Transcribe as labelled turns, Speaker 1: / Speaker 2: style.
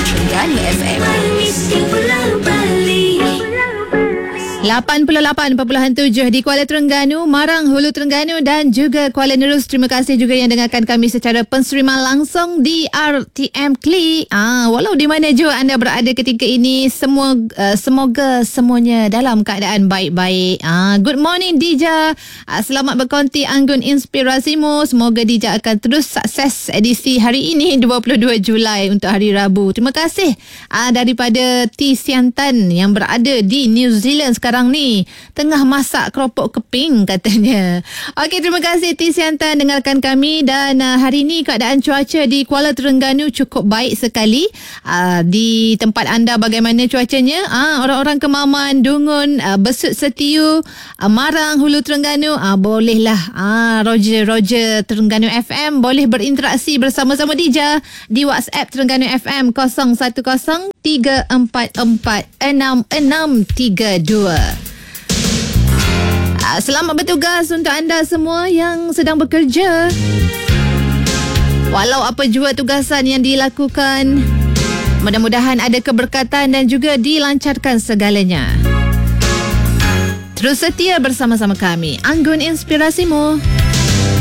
Speaker 1: Terengganu FM.
Speaker 2: 88.7 di Kuala Terengganu, Marang, Hulu Terengganu dan juga Kuala Nerus. Terima kasih juga yang dengarkan kami secara penseriman langsung di RTM Klik. Walau di mana juga anda berada ketika ini, semoga semuanya dalam keadaan baik-baik. Good morning Dija. Selamat berkonti anggun inspirasimu. Semoga Dija akan terus sukses edisi hari ini 22 Julai untuk hari Rabu. Terima kasih daripada T Siantan yang berada di New Zealand sekarang ni, tengah masak keropok keping katanya. Okey, terima kasih T Siantan dengarkan kami. Dan hari ini keadaan cuaca di Kuala Terengganu cukup baik sekali. Di tempat anda bagaimana cuacanya? Orang-orang Kemaman, Dungun, Besut Setiu, Marang, Hulu Terengganu, bolehlah Roger Terengganu FM boleh berinteraksi bersama-sama Dija di WhatsApp Terengganu FM 010 344 6632. Selamat bertugas untuk anda semua yang sedang bekerja. Walau apa jua tugasan yang dilakukan, mudah-mudahan ada keberkatan dan juga dilancarkan segalanya. Terus setia bersama-sama kami. Anggun inspirasimu.